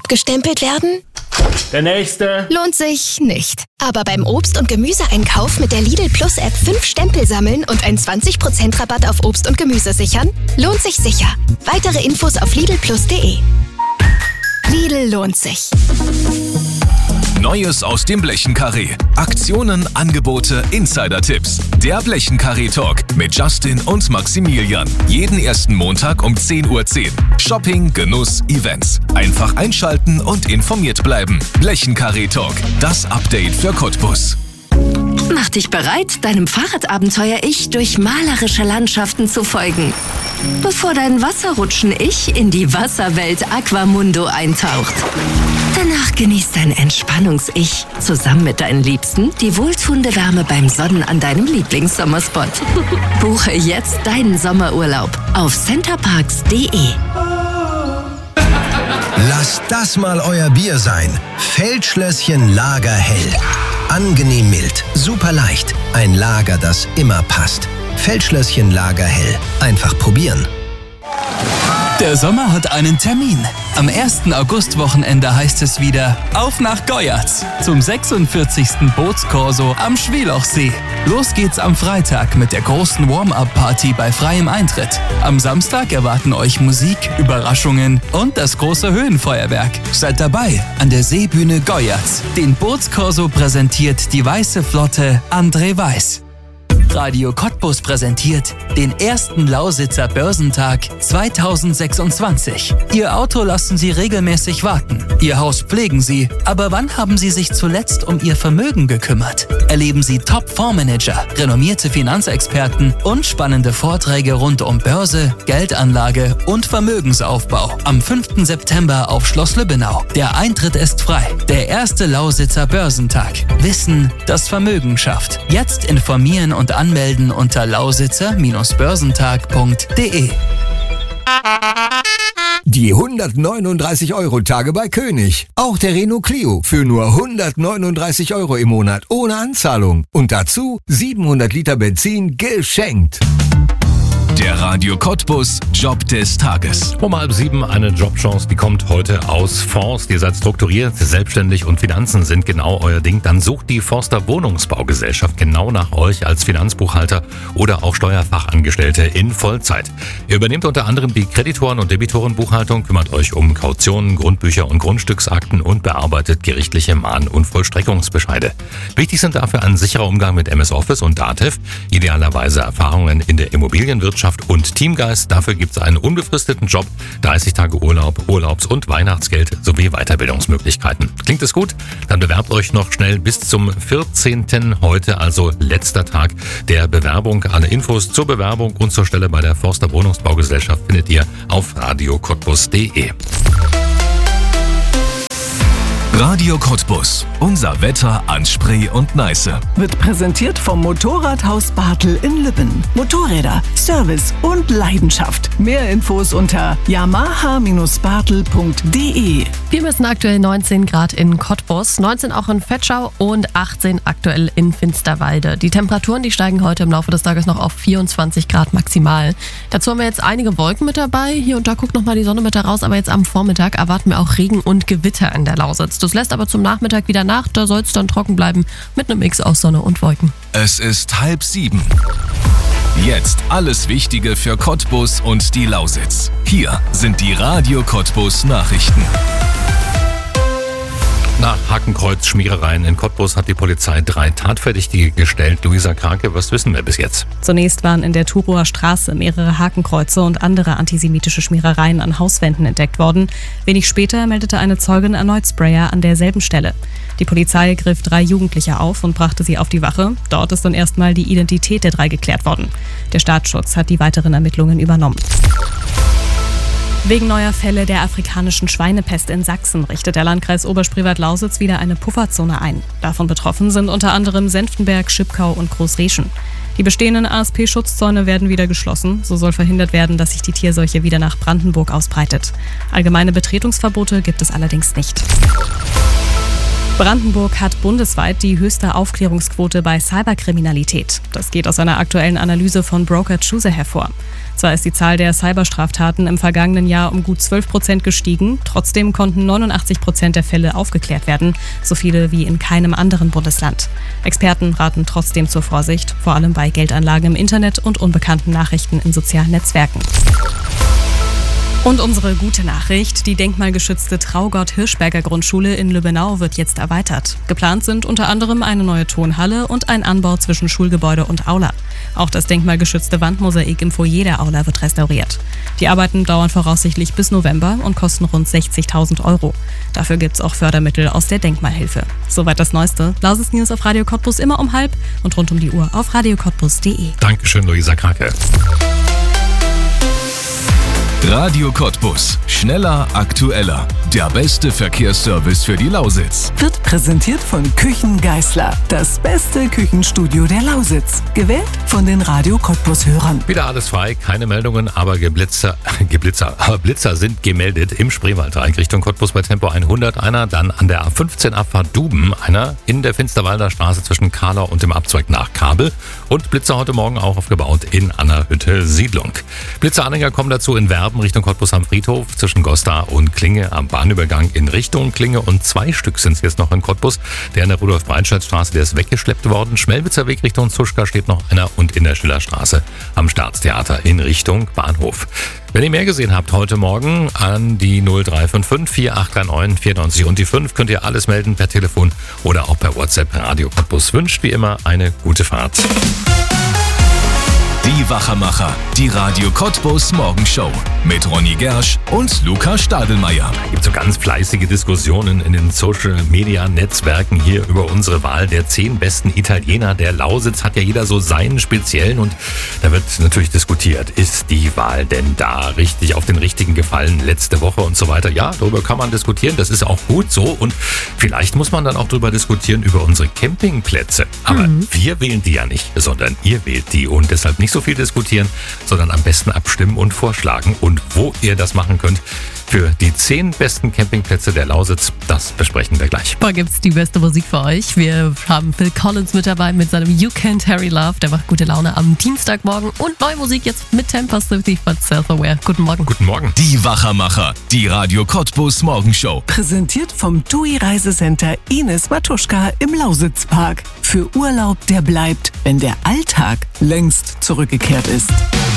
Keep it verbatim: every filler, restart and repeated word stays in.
abgestempelt werden? Der nächste. Lohnt sich nicht. Aber beim Obst- und Gemüseeinkauf mit der Lidl Plus App fünf Stempel sammeln und einen zwanzig Prozent Rabatt auf Obst und Gemüse sichern? Lohnt sich sicher. Weitere Infos auf lidl plus punkt de. Lidl lohnt sich. Neues aus dem Blechenkarree. Aktionen, Angebote, Insider-Tipps. Der Blechenkarree-Talk mit Justin und Maximilian. Jeden ersten Montag um zehn Uhr zehn. Shopping, Genuss, Events. Einfach einschalten und informiert bleiben. Blechenkarree-Talk. Das Update für Cottbus. Mach dich bereit, deinem Fahrradabenteuer-Ich durch malerische Landschaften zu folgen. Bevor dein Wasserrutschen-Ich in die Wasserwelt Aquamundo eintaucht. Danach genießt dein Entspannungs-Ich zusammen mit deinen Liebsten die wohltuende Wärme beim Sonnen an deinem Lieblingssommerspot. Buche jetzt deinen Sommerurlaub auf centerparks punkt de. Lasst das mal euer Bier sein. Feldschlösschen Lager hell. Angenehm mild, super leicht. Ein Lager, das immer passt. Feldschlösschen Lager hell. Einfach probieren. Der Sommer hat einen Termin. Am ersten Augustwochenende heißt es wieder auf nach Goyatz zum sechsundvierzigsten Bootskorso am Schwielochsee. Los geht's am Freitag mit der großen Warm-Up-Party bei freiem Eintritt. Am Samstag erwarten euch Musik, Überraschungen und das große Höhenfeuerwerk. Seid dabei an der Seebühne Goyatz. Den Bootskorso präsentiert die Weiße Flotte André Weiß. Radio Cottbus präsentiert den ersten Lausitzer Börsentag zweitausendsechsundzwanzig. Ihr Auto lassen Sie regelmäßig warten. Ihr Haus pflegen Sie. Aber wann haben Sie sich zuletzt um Ihr Vermögen gekümmert? Erleben Sie Top-Fondsmanager, renommierte Finanzexperten und spannende Vorträge rund um Börse, Geldanlage und Vermögensaufbau. Am fünften September auf Schloss Lübbenau. Der Eintritt ist frei. Der erste Lausitzer Börsentag. Wissen, das Vermögen schafft. Jetzt informieren und anmelden unter lausitzer Börsentag punkt de. Die hundertneununddreißig Euro Tage bei König. Auch der Renault Clio für nur hundertneununddreißig Euro im Monat ohne Anzahlung. Und dazu siebenhundert Liter Benzin geschenkt. Der Radio Cottbus Job des Tages. Um halb sieben eine Jobchance, die kommt heute aus Forst. Ihr seid strukturiert, selbstständig und Finanzen sind genau euer Ding. Dann sucht die Forster Wohnungsbaugesellschaft genau nach euch als Finanzbuchhalter oder auch Steuerfachangestellte in Vollzeit. Ihr übernehmt unter anderem die Kreditoren- und Debitorenbuchhaltung, kümmert euch um Kautionen, Grundbücher und Grundstücksakten und bearbeitet gerichtliche Mahn- und Vollstreckungsbescheide. Wichtig sind dafür ein sicherer Umgang mit M S Office und Datev, idealerweise Erfahrungen in der Immobilienwirtschaft und Teamgeist. Dafür gibt es einen unbefristeten Job, dreißig Tage Urlaub, Urlaubs- und Weihnachtsgeld sowie Weiterbildungsmöglichkeiten. Klingt es gut? Dann bewerbt euch noch schnell bis zum vierzehnten Heute, also letzter Tag der Bewerbung. Alle Infos zur Bewerbung und zur Stelle bei der Forster Wohnungsbaugesellschaft findet ihr auf radio cottbus punkt de. Radio Cottbus. Unser Wetter an Spree und Neiße. Wird präsentiert vom Motorradhaus Bartel in Lübben. Motorräder, Service und Leidenschaft. Mehr Infos unter yamaha bartel punkt de. Wir messen aktuell neunzehn Grad in Cottbus, neunzehn auch in Vetschau und achtzehn aktuell in Finsterwalde. Die Temperaturen, die steigen heute im Laufe des Tages noch auf vierundzwanzig Grad maximal. Dazu haben wir jetzt einige Wolken mit dabei. Hier und da guckt noch mal die Sonne mit heraus, aber jetzt am Vormittag erwarten wir auch Regen und Gewitter in der Lausitz. Das lässt aber zum Nachmittag wieder nach, da soll es dann trocken bleiben mit einem Mix aus Sonne und Wolken. Es ist halb sieben. Jetzt alles Wichtige für Cottbus und die Lausitz. Hier sind die Radio Cottbus Nachrichten. Nach Hakenkreuz-Schmierereien in Cottbus hat die Polizei drei Tatverdächtige gestellt. Luisa Krake, was wissen wir bis jetzt? Zunächst waren in der Thurower Straße mehrere Hakenkreuze und andere antisemitische Schmierereien an Hauswänden entdeckt worden. Wenig später meldete eine Zeugin erneut Sprayer an derselben Stelle. Die Polizei griff drei Jugendliche auf und brachte sie auf die Wache. Dort ist dann erstmal die Identität der drei geklärt worden. Der Staatsschutz hat die weiteren Ermittlungen übernommen. Wegen neuer Fälle der afrikanischen Schweinepest in Sachsen richtet der Landkreis Oberspreewald-Lausitz wieder eine Pufferzone ein. Davon betroffen sind unter anderem Senftenberg, Schipkau und Großreschen. Die bestehenden A S P-Schutzzäune werden wieder geschlossen. So soll verhindert werden, dass sich die Tierseuche wieder nach Brandenburg ausbreitet. Allgemeine Betretungsverbote gibt es allerdings nicht. Brandenburg hat bundesweit die höchste Aufklärungsquote bei Cyberkriminalität. Das geht aus einer aktuellen Analyse von Broker Chooser hervor. Zwar ist die Zahl der Cyberstraftaten im vergangenen Jahr um gut zwölf Prozent gestiegen, trotzdem konnten neunundachtzig Prozent der Fälle aufgeklärt werden, so viele wie in keinem anderen Bundesland. Experten raten trotzdem zur Vorsicht, vor allem bei Geldanlagen im Internet und unbekannten Nachrichten in sozialen Netzwerken. Und unsere gute Nachricht, die denkmalgeschützte Traugott-Hirschberger Grundschule in Lübbenau wird jetzt erweitert. Geplant sind unter anderem eine neue Turnhalle und ein Anbau zwischen Schulgebäude und Aula. Auch das denkmalgeschützte Wandmosaik im Foyer der Aula wird restauriert. Die Arbeiten dauern voraussichtlich bis November und kosten rund sechzigtausend Euro. Dafür gibt's auch Fördermittel aus der Denkmalhilfe. Soweit das Neueste. Lausitz News auf Radio Cottbus immer um halb und rund um die Uhr auf radio cottbus punkt de. Dankeschön, Luisa Krake. Radio Cottbus. Schneller, aktueller. Der beste Verkehrsservice für die Lausitz. Wird präsentiert von Küchen Geißler. Das beste Küchenstudio der Lausitz. Gewählt von den Radio Cottbus-Hörern. Wieder alles frei, keine Meldungen, aber Geblitzer, Geblitzer, aber Blitzer sind gemeldet im Spreewaldreieck Richtung Cottbus bei Tempo hundert. Einer dann an der A fünfzehn Abfahrt Duben. Einer in der Finsterwalder Straße zwischen Kahlau und dem Abzweig nach Kabel. Und Blitzer heute Morgen auch aufgebaut in Annerhütte Siedlung. Blitzeranhänger kommen dazu in Werben Richtung Cottbus am Friedhof, zwischen Goslar und Klinge am Bahnübergang in Richtung Klinge und zwei Stück sind es jetzt noch in Cottbus. Der in der Rudolf-Breitscheid-Straße, der ist weggeschleppt worden. Schmelwitzer Weg Richtung Zuschka steht noch einer und in der Schillerstraße am Staatstheater in Richtung Bahnhof. Wenn ihr mehr gesehen habt heute Morgen an die null drei fünf fünf vier acht drei neun vier neun und die fünf könnt ihr alles melden per Telefon oder auch per WhatsApp. Radio Cottbus wünscht wie immer eine gute Fahrt. Die Wachermacher, die Radio Cottbus Morgenshow mit Ronny Gersch und Luca Stadelmeier. Es gibt so ganz fleißige Diskussionen in den Social-Media-Netzwerken hier über unsere Wahl der zehn besten Italiener der Lausitz. Hat ja jeder so seinen speziellen und da wird natürlich diskutiert, ist die Wahl denn da richtig auf den richtigen gefallen letzte Woche und so weiter. Ja, darüber kann man diskutieren, das ist auch gut so und vielleicht muss man dann auch darüber diskutieren über unsere Campingplätze. Aber mhm. wir wählen die ja nicht, sondern ihr wählt die und deshalb nicht so viel diskutieren, sondern am besten abstimmen und vorschlagen. Und wo ihr das machen könnt für die zehn besten Campingplätze der Lausitz, das besprechen wir gleich. Da gibt's die beste Musik für euch. Wir haben Phil Collins mit dabei mit seinem You Can't Harry Love. Der macht gute Laune am Dienstagmorgen. Und neue Musik jetzt mit Temper City von Self-Aware. Guten Morgen. Guten Morgen. Die Wachermacher, die Radio Cottbus Morgenshow. Präsentiert vom T U I Reisecenter Ines Matuschka im Lausitzpark. Für Urlaub, der bleibt, wenn der Alltag längst zurückgekehrt ist.